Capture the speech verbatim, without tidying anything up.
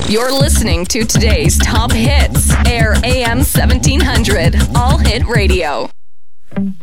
You're listening to today's top hits. Air A M seventeen hundred, All Hit Radio.